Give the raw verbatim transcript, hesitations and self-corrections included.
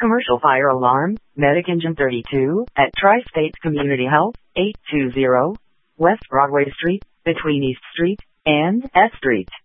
Commercial fire alarm, Medic Engine thirty-two, at Tri-State Community Health, eight two zero West Broadway Street, between East Street and S Street.